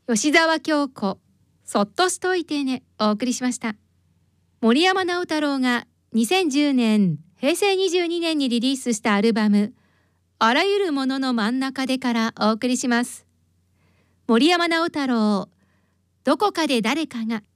吉澤京子、そっとしといてね、お送りしました。森山直太朗が2010年、平成22年にリリースしたアルバム、あらゆるものの真ん中でからお送りします。森山直太朗、どこかで誰かが